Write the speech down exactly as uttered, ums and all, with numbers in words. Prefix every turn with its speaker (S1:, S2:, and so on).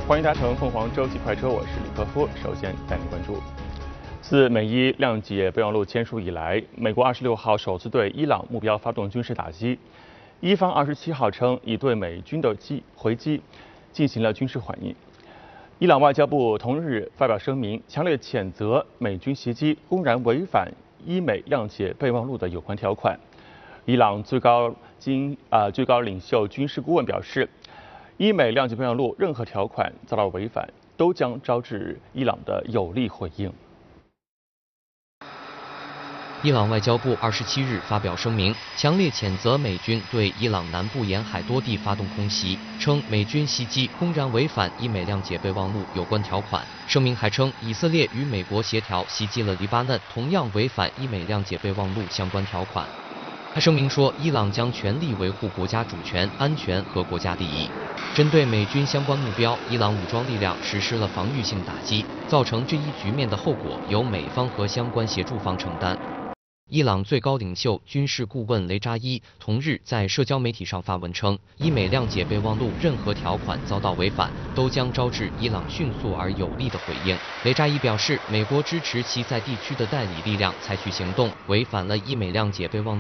S1: 欢迎搭乘凤凰洲际快车，我是李科夫。首先带您关注，自美伊谅解备忘录签署以来，美国二十六号首次对伊朗目标发动军事打击。伊方二十七号称已对美军的击回击进行了军事反应。伊朗外交部同日发表声明，强烈谴责美军袭击公然违反伊美谅解备忘录的有关条款。伊朗最高经啊、呃、最高领袖军事顾问表示，伊美谅解备忘录任何条款遭到违反，都将招致伊朗的有力回应。
S2: 伊朗外交部二十七日发表声明，强烈谴责美军对伊朗南部沿海多地发动空袭，称美军袭击公然违反伊美谅解备忘录有关条款。声明还称，以色列与美国协调袭击了黎巴嫩，同样违反伊美谅解备忘录相关条款。他声明说，伊朗将全力维护国家主权、安全和国家利益。针对美军相关目标，伊朗武装力量实施了防御性打击，造成这一局面的后果由美方和相关协助方承担。伊朗最高领袖军事顾问雷扎伊同日在社交媒体上发文称，伊美谅解备忘录任何条款遭到违反，都将招致伊朗迅速而有力的回应。雷扎伊表示，美国支持其在地区的代理力量采取行动，违反了伊美谅解备忘录